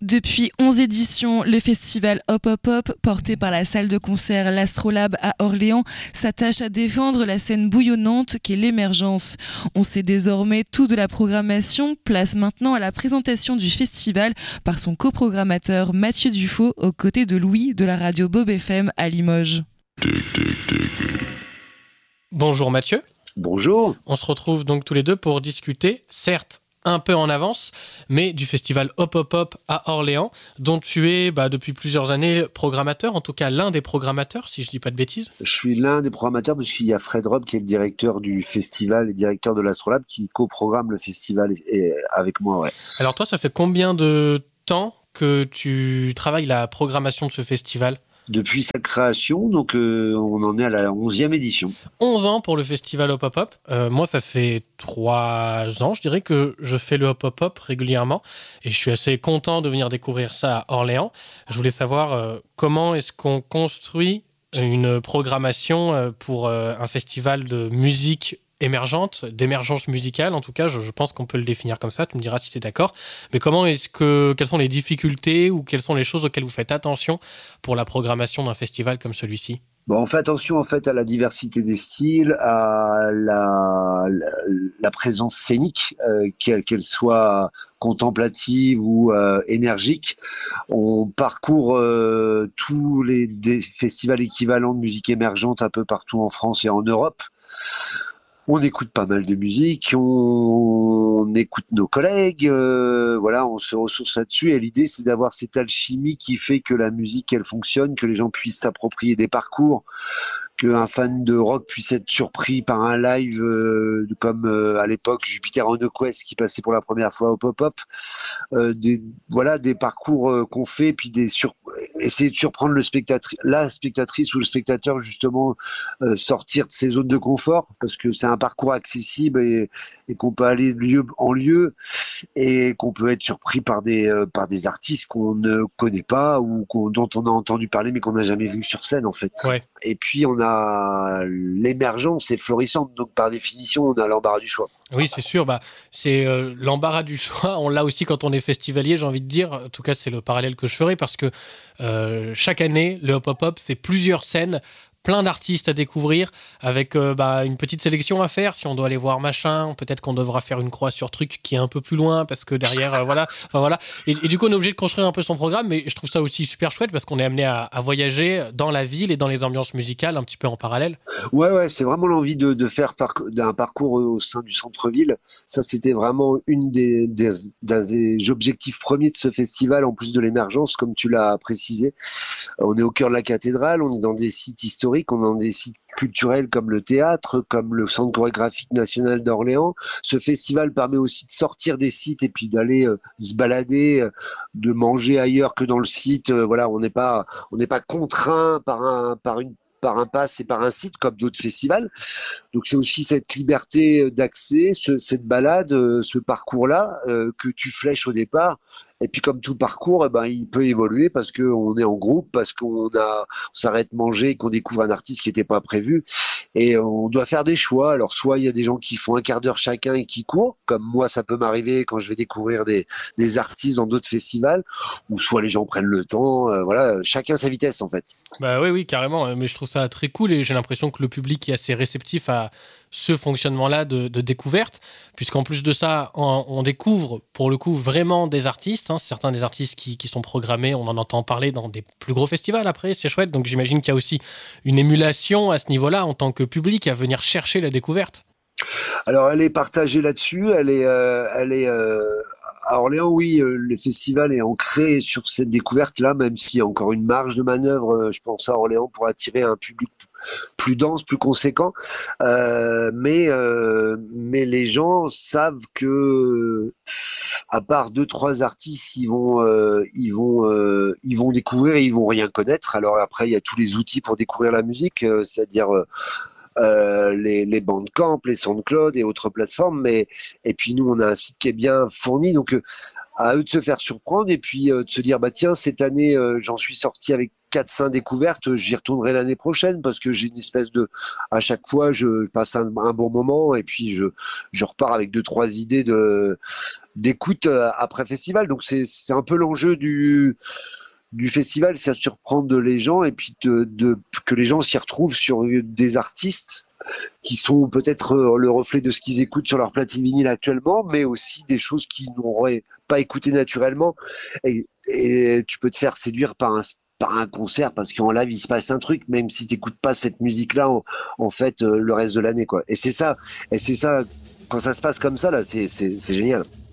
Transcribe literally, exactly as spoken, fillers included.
Depuis onze éditions, le festival Hop Hop Hop, porté par la salle de concert L'Astrolabe à Orléans, s'attache à défendre la scène bouillonnante qu'est l'émergence. On sait désormais tout de la programmation, place maintenant à la présentation du festival par son coprogrammateur Mathieu Dufaux, aux côtés de Louis de la radio Bob F M à Limoges. Bonjour Mathieu. Bonjour. On se retrouve donc tous les deux pour discuter, certes un peu en avance, mais du festival Hop Hop Hop à Orléans, dont tu es bah, depuis plusieurs années programmateur, en tout cas l'un des programmateurs, si je dis pas de bêtises. Je suis l'un des programmateurs parce qu'il y a Fred Rob qui est le directeur du festival et directeur de l'Astrolabe qui coprogramme le festival et, et avec moi. Ouais. Alors toi, ça fait combien de temps que tu travailles la programmation de ce festival ? Depuis sa création, donc euh, on en est à la onzième édition. onze ans pour le festival Hop Hop Hop. Euh, moi, ça fait trois ans, je dirais, que je fais le Hop Hop Hop régulièrement. Et je suis assez content de venir découvrir ça à Orléans. Je voulais savoir euh, comment est-ce qu'on construit une programmation euh, pour euh, un festival de musique émergente, d'émergence musicale, en tout cas, je, je pense qu'on peut le définir comme ça, tu me diras si tu es d'accord, mais comment est-ce que, quelles sont les difficultés ou quelles sont les choses auxquelles vous faites attention pour la programmation d'un festival comme celui-ci ? Bon, on fait attention en fait à la diversité des styles, à la, la, la présence scénique, euh, qu'elle, qu'elle soit contemplative ou euh, énergique. On parcourt euh, tous les des festivals équivalents de musique émergente un peu partout en France et en Europe. On écoute pas mal de musique, on, on écoute nos collègues, euh, voilà, on se ressource là-dessus. Et l'idée, c'est d'avoir cette alchimie qui fait que la musique, elle fonctionne, que les gens puissent s'approprier des parcours, qu'un fan de rock puisse être surpris par un live euh, comme euh, à l'époque Jupiter on a Quest qui passait pour la première fois au pop-up. Euh, des, voilà, des parcours euh, qu'on fait, puis des sur... essayer de surprendre le spectatrice, la spectatrice ou le spectateur justement, euh, sortir de ses zones de confort parce que c'est un parcours accessible et, et qu'on peut aller de lieu en lieu et qu'on peut être surpris par des euh, par des artistes qu'on ne connaît pas ou qu'on, dont on a entendu parler mais qu'on n'a jamais vu sur scène en fait. Ouais. Et puis on a l'émergence est florissante, donc par définition on a l'embarras du choix. Oui, c'est sûr. Bah, c'est euh, l'embarras du choix. On l'a aussi quand on est festivalier, j'ai envie de dire. En tout cas, c'est le parallèle que je ferai parce que euh, chaque année, le Hop Hop Hop, c'est plusieurs scènes, plein d'artistes à découvrir avec euh, bah, une petite sélection à faire. Si on doit aller voir machin, peut-être qu'on devra faire une croix sur truc qui est un peu plus loin parce que derrière, euh, voilà. Enfin, voilà. Et, et du coup, on est obligé de construire un peu son programme. Mais je trouve ça aussi super chouette parce qu'on est amené à, à voyager dans la ville et dans les ambiances musicales un petit peu en parallèle. Ouais, ouais, c'est vraiment l'envie de, de faire par, d'un parcours au sein du centre-ville. Ça, c'était vraiment une des, des, des objectifs premiers de ce festival, en plus de l'émergence, comme tu l'as précisé. On est au cœur de la cathédrale, on est dans des sites historiques, on est dans des sites culturels comme le théâtre, comme le Centre chorégraphique national d'Orléans. Ce festival permet aussi de sortir des sites et puis d'aller euh, se balader, euh, de manger ailleurs que dans le site. Euh, voilà, on n'est pas, on n'est pas contraint par un, par une par un pass et par un site comme d'autres festivals. Donc c'est aussi cette liberté d'accès, ce, cette balade, ce parcours-là euh, que tu flèches au départ. Et puis comme tout parcours, eh ben il peut évoluer parce que on est en groupe, parce qu'on a, on s'arrête manger, et qu'on découvre un artiste qui n'était pas prévu. Et on doit faire des choix. Alors soit il y a des gens qui font un quart d'heure chacun et qui courent, comme moi ça peut m'arriver quand je vais découvrir des, des artistes dans d'autres festivals, ou soit les gens prennent le temps. Euh, voilà, chacun sa vitesse en fait. Bah oui, oui, carrément. Mais je trouve ça très cool et j'ai l'impression que le public est assez réceptif à ce fonctionnement-là de, de découverte, puisqu'en plus de ça, on, on découvre pour le coup vraiment des artistes. Hein, certains des artistes qui, qui sont programmés, on en entend parler dans des plus gros festivals après, c'est chouette. Donc j'imagine qu'il y a aussi une émulation à ce niveau-là en tant que public à venir chercher la découverte. Alors elle est partagée là-dessus, elle est, euh, elle est euh, à Orléans, oui, euh, le festival est ancré sur cette découverte-là, même s'il y a encore une marge de manœuvre, euh, je pense à Orléans, pour attirer un public plus dense, plus conséquent. Euh, mais euh, mais les gens savent que à part deux trois artistes, ils vont euh, ils vont euh, ils vont découvrir et ils vont rien connaître. Alors après, il y a tous les outils pour découvrir la musique, euh, c'est-à-dire euh, Euh, les, les Bandcamp, les SoundCloud et autres plateformes, mais et puis nous on a un site qui est bien fourni, donc euh, à eux de se faire surprendre et puis euh, de se dire bah tiens cette année euh, j'en suis sorti avec quatre cinq découvertes, j'y retournerai l'année prochaine parce que j'ai une espèce de, à chaque fois, je passe un, un bon moment et puis je, je repars avec deux, trois idées de, d'écoute euh, après festival. Donc c'est, c'est un peu l'enjeu du, du festival, c'est à surprendre les gens et puis de, de, que les gens s'y retrouvent sur des artistes qui sont peut-être le reflet de ce qu'ils écoutent sur leur platine vinyle actuellement, mais aussi des choses qu'ils n'auraient pas écoutées naturellement. Et, et tu peux te faire séduire par un par un concert parce qu'en live il se passe un truc, même si t'écoutes pas cette musique-là en, en fait euh, le reste de l'année, quoi. Et c'est ça, et c'est ça quand ça se passe comme ça là, c'est c'est c'est génial.